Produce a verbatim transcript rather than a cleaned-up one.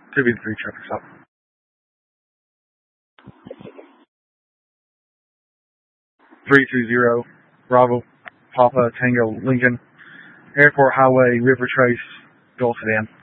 two B three traffic stop. three two zero, Bravo, Papa, Tango, Lincoln, Airport Highway, River Trace, Gulf Sedan.